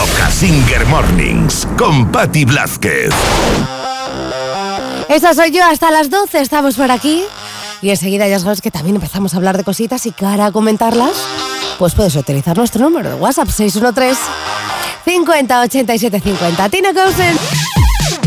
Roca Singer Mornings con Patti Blázquez. Esa soy yo, hasta las 12 estamos por aquí. Y enseguida ya sabes que también empezamos a hablar de cositas y para comentarlas, pues puedes utilizar nuestro número de WhatsApp 613 50 87 50. Tina Cousin.